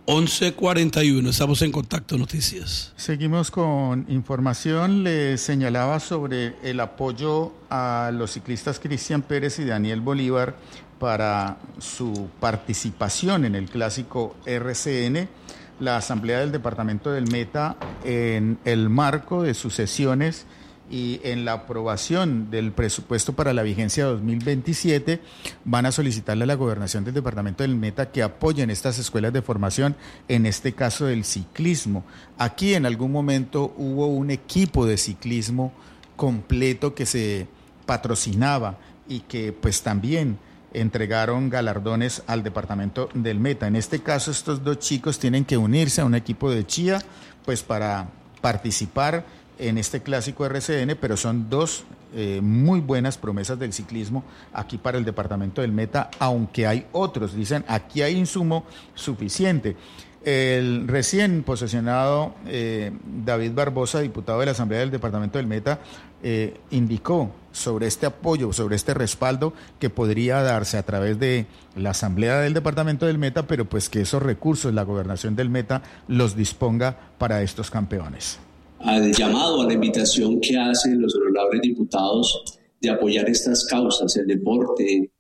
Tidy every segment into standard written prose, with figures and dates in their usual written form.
11:41, estamos en Contacto Noticias. Seguimos con información. Le señalaba sobre el apoyo a los ciclistas Cristian Pérez y Daniel Bolívar para su participación en el clásico RCN. La Asamblea del Departamento del Meta, en el marco de sus sesiones y en la aprobación del presupuesto para la vigencia 2027, van a solicitarle a la Gobernación del Departamento del Meta que apoyen estas escuelas de formación, en este caso del ciclismo. Aquí en algún momento hubo un equipo de ciclismo completo que se patrocinaba y que pues también entregaron galardones al Departamento del Meta. En este caso, estos dos chicos tienen que unirse a un equipo de Chía pues para participar en este clásico RCN, pero son dos muy buenas promesas del ciclismo aquí para el Departamento del Meta, aunque hay otros, dicen, aquí hay insumo suficiente. El recién posesionado David Barbosa, diputado de la Asamblea del Departamento del Meta, indicó sobre este apoyo, sobre este respaldo que podría darse a través de la Asamblea del Departamento del Meta, pero pues que esos recursos la Gobernación del Meta los disponga para estos campeones. Al llamado, a la invitación que hacen los honorables diputados de apoyar estas causas, el deporte,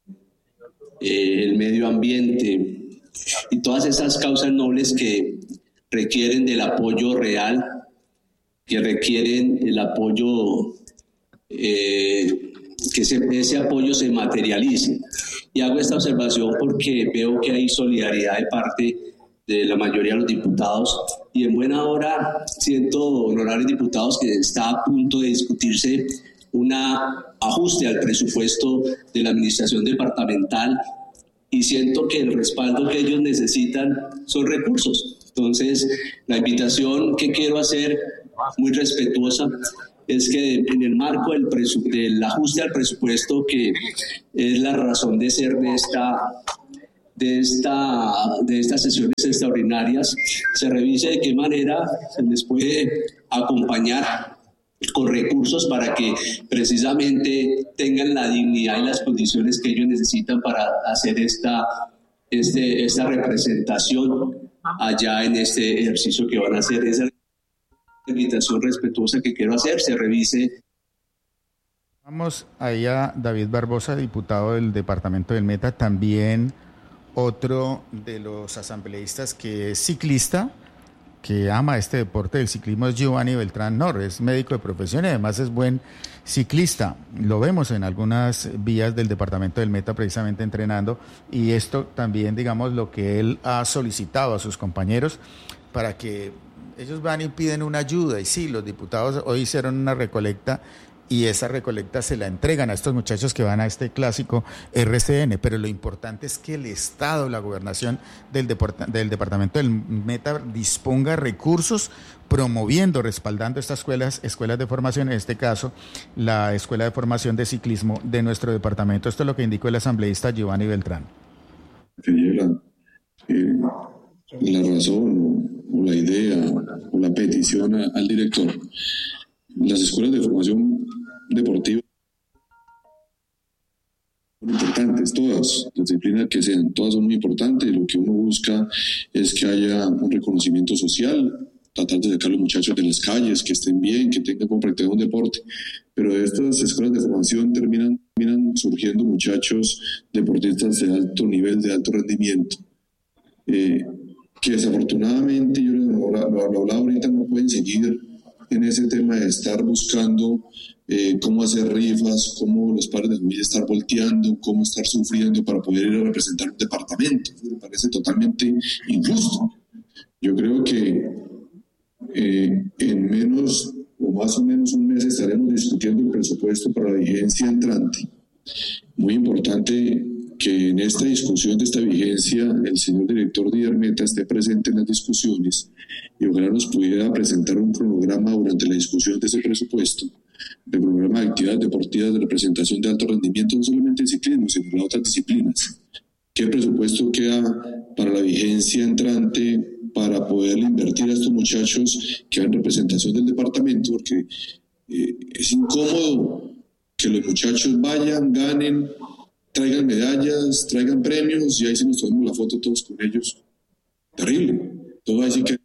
el medio ambiente y todas esas causas nobles que requieren del apoyo real, que requieren el apoyo, que ese apoyo se materialice. Y hago esta observación porque veo que hay solidaridad de parte de la mayoría de los diputados, y en buena hora siento, honorables diputados, que está a punto de discutirse un ajuste al presupuesto de la administración departamental, y siento que el respaldo que ellos necesitan son recursos. Entonces, la invitación que quiero hacer, muy respetuosa, es que en el marco del ajuste al presupuesto, que es la razón de ser de estas sesiones extraordinarias, se revise de qué manera se les puede acompañar con recursos para que precisamente tengan la dignidad y las condiciones que ellos necesitan para hacer esta representación allá en este ejercicio que van a hacer. Esa invitación respetuosa que quiero hacer, se revise. Vamos ahí a David Barbosa, diputado del Departamento del Meta, también otro de los asambleístas que es ciclista, que ama este deporte del ciclismo, es Giovanni Beltrán Nor, es médico de profesión y además es buen ciclista. Lo vemos en algunas vías del Departamento del Meta precisamente entrenando, y esto también, digamos, lo que él ha solicitado a sus compañeros para que ellos van y piden una ayuda. Y sí, los diputados hoy hicieron una recolecta y esa recolecta se la entregan a estos muchachos que van a este clásico RCN, pero lo importante es que el Estado, la gobernación del Departamento del Meta disponga recursos promoviendo, respaldando estas escuelas de formación, en este caso la Escuela de Formación de Ciclismo de nuestro departamento. Esto es lo que indicó el asambleísta Giovanni Beltrán. La razón o la idea o la petición al director. Las escuelas de formación deportiva son importantes, todas, las disciplinas que sean, todas son muy importantes. Lo que uno busca es que haya un reconocimiento social, tratar de sacar a los muchachos de las calles, que estén bien, que tengan como practicar un deporte. Pero de estas escuelas de formación terminan surgiendo muchachos deportistas de alto nivel, de alto rendimiento, que desafortunadamente, yo lo hablaba ahorita, no pueden seguir en ese tema de estar buscando cómo hacer rifas, cómo los padres de familia estar volteando, cómo estar sufriendo para poder ir a representar un departamento. Me parece totalmente injusto. Yo creo que en menos o más o menos un mes estaremos discutiendo el presupuesto para la vigencia entrante. Muy importante que en esta discusión de esta vigencia el señor director Didier Meta esté presente en las discusiones y ojalá nos pudiera presentar un cronograma durante la discusión de ese presupuesto, de programa de actividades deportivas de representación de alto rendimiento, no solamente en ciclismo, sino en otras disciplinas. ¿Qué presupuesto queda para la vigencia entrante para poder invertir a estos muchachos que van en representación del departamento? Porque es incómodo que los muchachos vayan, ganen, traigan medallas, traigan premios y ahí sí nos tomamos la foto todos con ellos. terrible. Todo va a decir que...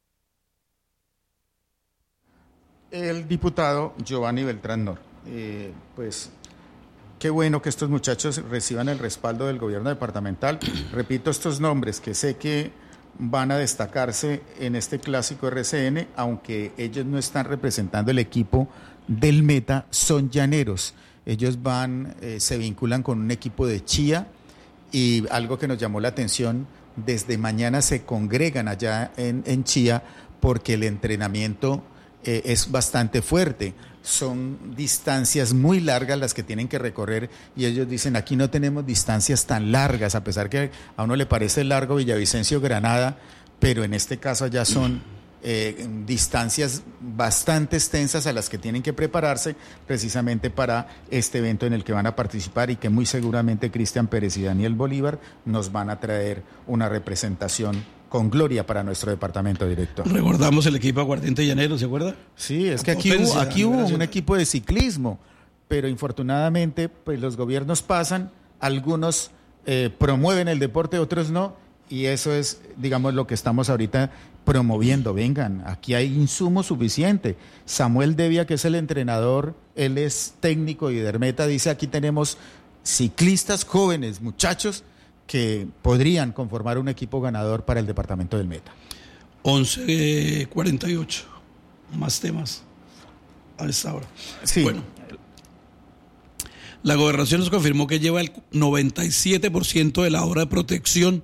El diputado Giovanni Beltrán Nor. Pues qué bueno que estos muchachos reciban el respaldo del gobierno departamental. Repito estos nombres que sé que van a destacarse en este clásico RCN, aunque ellos no están representando el equipo del Meta, son llaneros. Ellos se vinculan con un equipo de Chía, y algo que nos llamó la atención, desde mañana se congregan allá en Chía porque el entrenamiento es bastante fuerte. Son distancias muy largas las que tienen que recorrer, y ellos dicen, aquí no tenemos distancias tan largas, a pesar que a uno le parece largo Villavicencio-Granada, pero en este caso allá son distancias bastante extensas a las que tienen que prepararse precisamente para este evento en el que van a participar, y que muy seguramente Cristian Pérez y Daniel Bolívar nos van a traer una representación con gloria para nuestro departamento, director. Recordamos el equipo Aguardiente Llanero, ¿se acuerda? Sí, es que aquí hubo un equipo de ciclismo, pero infortunadamente pues los gobiernos pasan, algunos promueven el deporte, otros no, y eso es, digamos, lo que estamos ahorita promoviendo. Vengan, aquí hay insumo suficiente. Samuel Devia, que es el entrenador, él es técnico y Dermeta, dice, aquí tenemos ciclistas jóvenes, muchachos, que podrían conformar un equipo ganador para el departamento del Meta. 11:48. Más temas a esta hora. Sí. Bueno, la gobernación nos confirmó que lleva el 97% de la obra de protección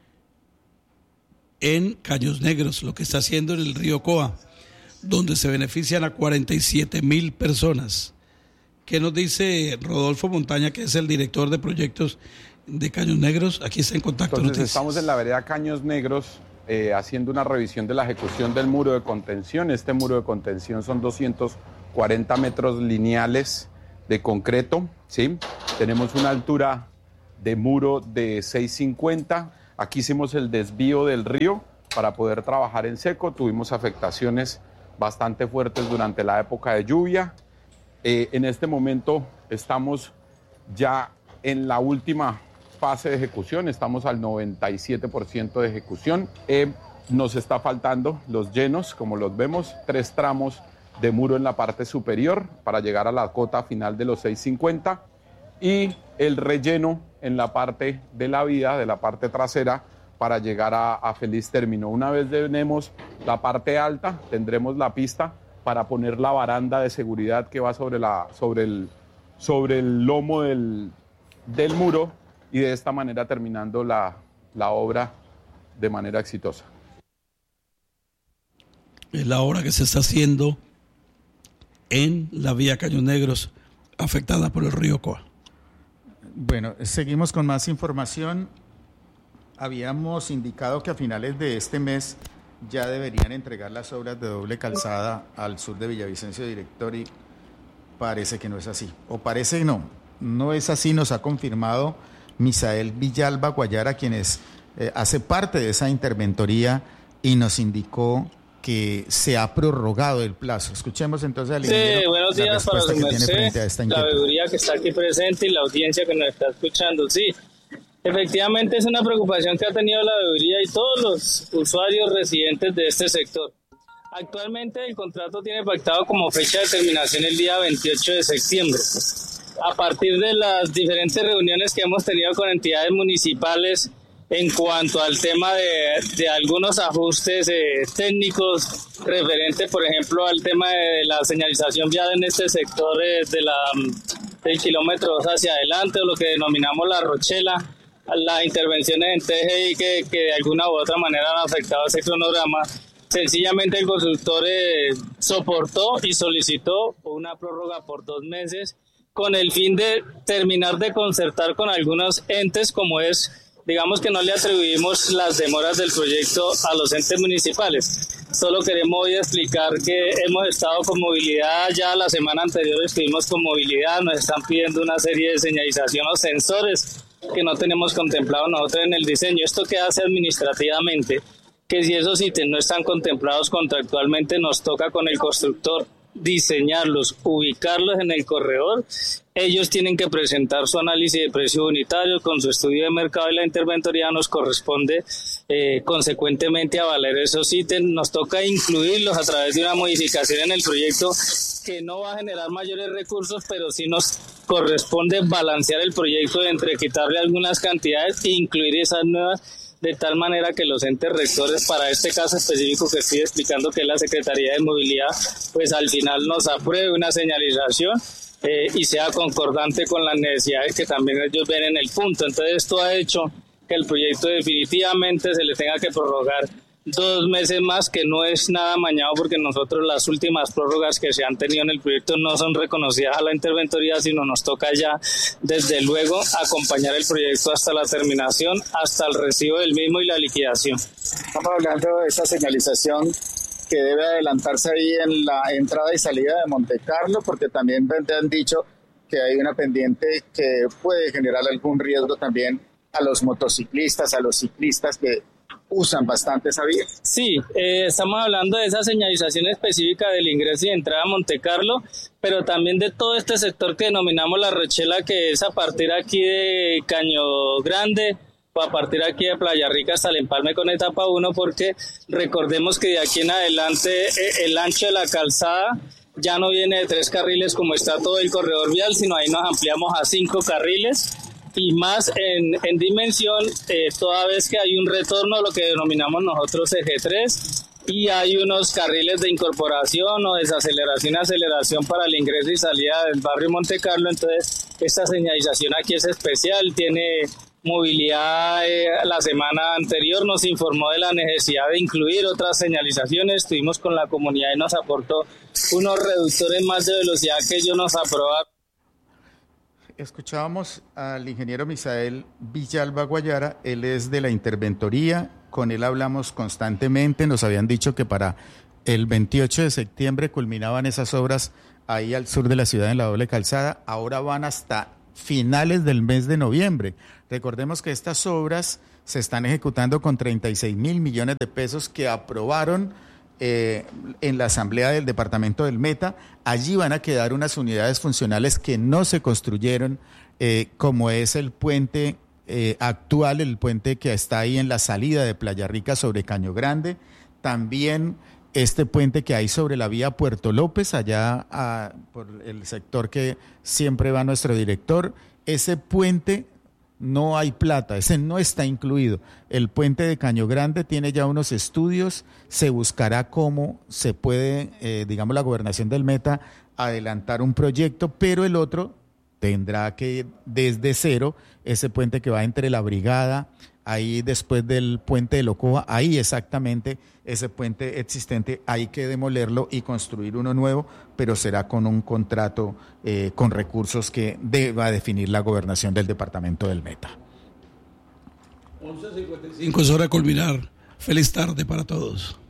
en Caños Negros, lo que está haciendo en el río Coa, donde se benefician a 47,000 personas. ¿Qué nos dice Rodolfo Montaña, que es el director de proyectos de Caños Negros? Aquí está en contacto. Entonces estamos en la vereda Caños Negros haciendo una revisión de la ejecución del muro de contención. Este muro de contención son 240 metros lineales de concreto, ¿sí? Tenemos una altura de muro de 650. Aquí hicimos el desvío del río para poder trabajar en seco. Tuvimos afectaciones bastante fuertes durante la época de lluvia. En este momento estamos ya en la última fase de ejecución, estamos al 97% de ejecución. Nos está faltando los llenos, como los vemos, 3 tramos de muro en la parte superior para llegar a la cota final de los 650, y el relleno en la parte de la vía, de la parte trasera, para llegar a feliz término. Una vez tenemos la parte alta, tendremos la pista para poner la baranda de seguridad que va sobre el lomo del muro, y de esta manera terminando la obra de manera exitosa. Es la obra que se está haciendo en la vía Caños Negros, afectada por el río Coa. Bueno, seguimos con más información. Habíamos indicado que a finales de este mes ya deberían entregar las obras de doble calzada al sur de Villavicencio, director, y parece que no es así. O parece que no es así, nos ha confirmado Misael Villalba Guayara, quien hace parte de esa interventoría, y nos indicó que se ha prorrogado el plazo. Escuchemos entonces al ingeniero. Sí, buenos días para su merced, la veeduría que está aquí presente y la audiencia que nos está escuchando. Sí, efectivamente es una preocupación que ha tenido la veeduría y todos los usuarios residentes de este sector. Actualmente el contrato tiene pactado como fecha de terminación el día 28 de septiembre. A partir de las diferentes reuniones que hemos tenido con entidades municipales en cuanto al tema de algunos ajustes técnicos referente, por ejemplo, al tema de la señalización vial en este sector del kilómetro 2 hacia adelante, o lo que denominamos la Rochela, las intervenciones en TGI que de alguna u otra manera han afectado ese cronograma. Sencillamente el consultor soportó y solicitó una prórroga por 2 meses con el fin de terminar de concertar con algunos entes, como es, digamos que no le atribuimos las demoras del proyecto a los entes municipales. Solo queremos hoy explicar que hemos estado con movilidad, ya la semana anterior estuvimos con movilidad, nos están pidiendo una serie de señalización o sensores que no tenemos contemplado nosotros en el diseño. Esto que hace administrativamente, que si esos ítems no están contemplados contractualmente, nos toca con el constructor diseñarlos, ubicarlos en el corredor ellos tienen que presentar su análisis de precio unitario con su estudio de mercado y la interventoría nos corresponde consecuentemente avalar esos ítems. Nos toca incluirlos a través de una modificación en el proyecto que no va a generar mayores recursos, pero sí nos corresponde balancear el proyecto entre quitarle algunas cantidades e incluir esas nuevas, de tal manera que los entes rectores, para este caso específico que estoy explicando, que es la Secretaría de Movilidad, pues al final nos apruebe una señalización y sea concordante con las necesidades que también ellos ven en el punto. Entonces esto ha hecho que el proyecto definitivamente se le tenga que prorrogar 2 meses más, que no es nada amañado, porque nosotros las últimas prórrogas que se han tenido en el proyecto no son reconocidas a la interventoría, sino nos toca ya desde luego acompañar el proyecto hasta la terminación, hasta el recibo del mismo y la liquidación. Estamos hablando de esa señalización que debe adelantarse ahí en la entrada y salida de Montecarlo, porque también te han dicho que hay una pendiente que puede generar algún riesgo también a los motociclistas, a los ciclistas que usan bastante esa vía. Sí, estamos hablando de esa señalización específica del ingreso y entrada a Montecarlo, pero también de todo este sector que denominamos la Rochela, que es a partir aquí de Caño Grande, o a partir aquí de Playa Rica hasta el empalme con etapa 1, porque recordemos que de aquí en adelante el ancho de la calzada ya no viene de 3 carriles como está todo el corredor vial, sino ahí nos ampliamos a 5 carriles y más en dimensión, toda vez que hay un retorno, lo que denominamos nosotros eje 3, y hay unos carriles de incorporación o desaceleración y aceleración para el ingreso y salida del barrio Montecarlo. Entonces esta señalización aquí es especial, tiene movilidad. La semana anterior nos informó de la necesidad de incluir otras señalizaciones, estuvimos con la comunidad y nos aportó unos reductores más de velocidad que ellos nos aprobaron. Escuchábamos al ingeniero Misael Villalba Guayara, él es de la interventoría, con él hablamos constantemente, nos habían dicho que para el 28 de septiembre culminaban esas obras ahí al sur de la ciudad en la doble calzada, ahora van hasta finales del mes de noviembre. Recordemos que estas obras se están ejecutando con 36.000 millones de pesos que aprobaron en la asamblea del departamento del Meta. Allí van a quedar unas unidades funcionales que no se construyeron, como es el puente actual, el puente que está ahí en la salida de Playa Rica sobre Caño Grande, también este puente que hay sobre la vía Puerto López, allá por el sector que siempre va nuestro director. Ese puente no hay plata, ese no está incluido. El puente de Caño Grande tiene ya unos estudios, se buscará cómo se puede, digamos, la gobernación del Meta adelantar un proyecto, pero el otro tendrá que desde cero, ese puente que va entre la Brigada, ahí después del puente de Locoa, ahí exactamente ese puente existente, hay que demolerlo y construir uno nuevo, pero será con un contrato con recursos que deba definir la gobernación del departamento del Meta. 11:55 es hora de culminar. Feliz tarde para todos.